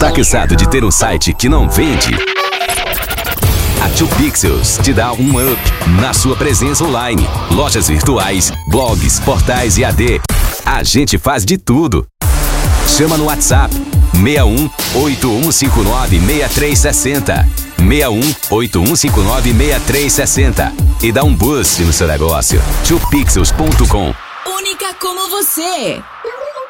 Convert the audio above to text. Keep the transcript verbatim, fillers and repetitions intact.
Tá cansado de ter um site que não vende? A dois Pixels te dá um up na sua presença online. Lojas virtuais, blogs, portais e A D. A gente faz de tudo. Chama no WhatsApp seis um oito um cinco nove seis três seis zero. seis um oito um cinco nove seis três seis zero e dá um boost no seu negócio. dois pixels ponto com. Única como você.